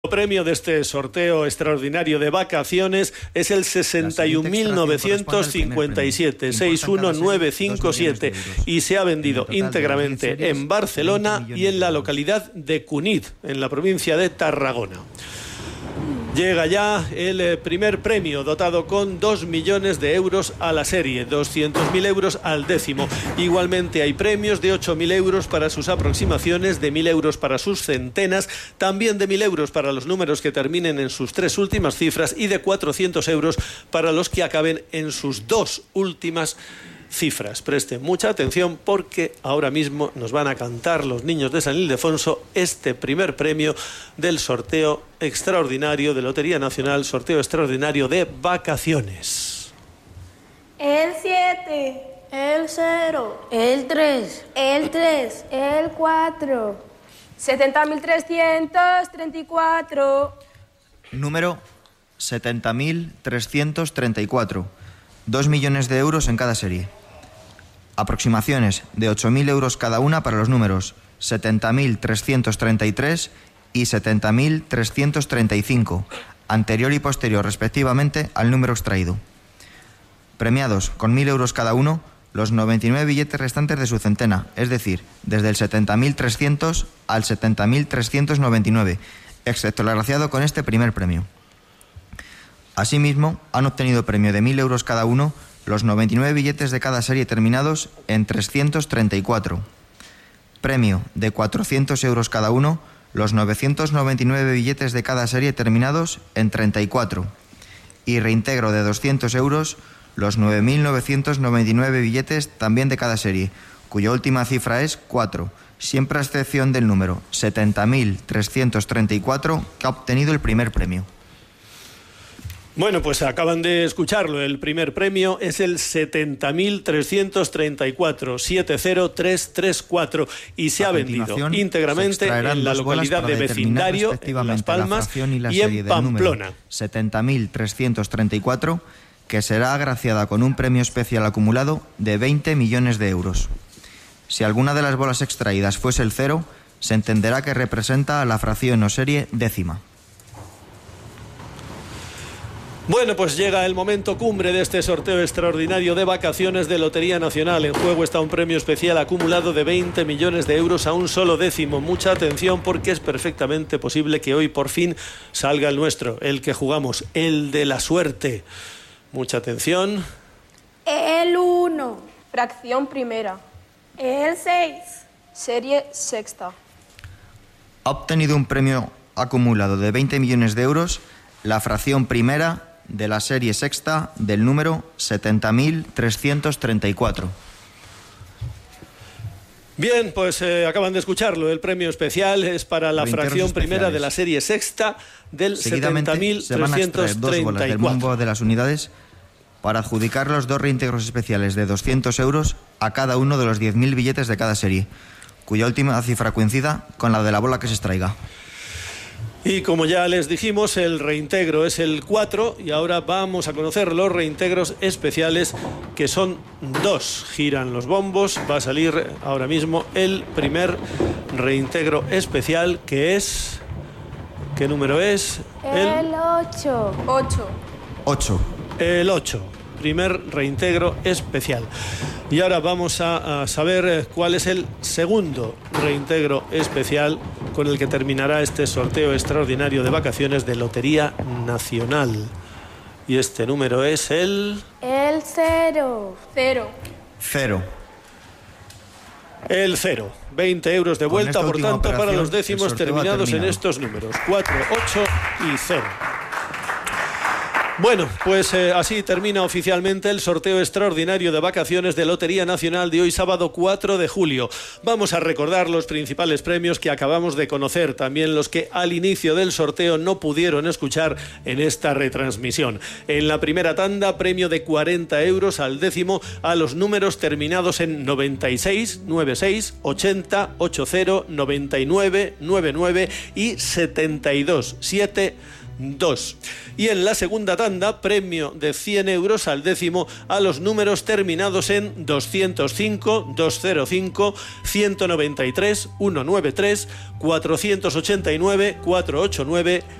El premio de este sorteo extraordinario de vacaciones es el 61.957, 61957, y se ha vendido íntegramente en Barcelona y en la localidad de Cunit, en la provincia de Tarragona. Llega ya el primer premio, dotado con 2 millones de euros a la serie, 200.000 euros al décimo. Igualmente hay premios de 8.000 euros para sus aproximaciones, de 1.000 euros para sus centenas, también de 1.000 euros para los números que terminen en sus 3 últimas cifras y de 400 euros para los que acaben en sus 2 últimas cifras. Presten mucha atención porque ahora mismo nos van a cantar los niños de San Ildefonso este primer premio del sorteo extraordinario de Lotería Nacional, sorteo extraordinario de vacaciones. El 7, el 0, el 3, el 3, el 4, 70.334. Número 70.334. 2 millones de euros en cada serie. Aproximaciones de 8.000 euros cada una para los números 70.333 y 70.335, anterior y posterior respectivamente al número extraído. Premiados con 1.000 euros cada uno los 99 billetes restantes de su centena, es decir, desde el 70.300 al 70.399, excepto el agraciado con este primer premio. Asimismo, han obtenido premio de 1.000 euros cada uno los 99 billetes de cada serie terminados en 334. Premio de 400 euros cada uno los 999 billetes de cada serie terminados en 34. Y reintegro de 200 euros los 9.999 billetes también de cada serie, cuya última cifra es 4, siempre a excepción del número 70.334 que ha obtenido el primer premio. Bueno, pues acaban de escucharlo. El primer premio es el 70.334, 70334, y se ha vendido íntegramente en la localidad de Vecindario, en Las Palmas y en Pamplona. 70.334, que será agraciada con un premio especial acumulado de 20 millones de euros. Si alguna de las bolas extraídas fuese el 0, se entenderá que representa a la fracción o serie décima. Bueno, pues llega el momento cumbre de este sorteo extraordinario de vacaciones de Lotería Nacional. En juego está un premio especial acumulado de 20 millones de euros a un solo décimo. Mucha atención porque es perfectamente posible que hoy por fin salga el nuestro, el que jugamos, el de la suerte. Mucha atención. El 1, fracción primera, el 6, serie sexta. Ha obtenido un premio acumulado de 20 millones de euros la fracción primera de la serie sexta del número 70.334. Bien, pues acaban de escucharlo. El premio especial es para la fracción primera de la serie sexta del 70.334. Se van a extraer 2 bolas del bombo de las unidades para adjudicar los 2 reintegros especiales de 200 euros a cada uno de los 10.000 billetes de cada serie, cuya última cifra coincida con la de la bola que se extraiga. Y como ya les dijimos, el reintegro es el 4 y ahora vamos a conocer los reintegros especiales, que son 2. Giran los bombos, va a salir ahora mismo el primer reintegro especial, que es... ¿Qué número es? el 8. 8. El 8. Primer reintegro especial. Y ahora vamos a saber cuál es el segundo reintegro especial con el que terminará este sorteo extraordinario de vacaciones de Lotería Nacional. Y este número es el 0. 0. El 0. 20 euros de vuelta, por tanto, para los décimos terminados en estos números. 4, 8 y 0. Bueno, pues así termina oficialmente el sorteo extraordinario de vacaciones de Lotería Nacional de hoy, sábado 4 de julio. Vamos a recordar los principales premios que acabamos de conocer, también los que al inicio del sorteo no pudieron escuchar en esta retransmisión. En la primera tanda, premio de 40 euros al décimo a los números terminados en 96, 96, 80, 80, 99, 99 y 72, 7, 2. Y en la segunda tanda, tanda, premio de 100 euros al décimo a los números terminados en 205, 205, 193, 193, 489, 489,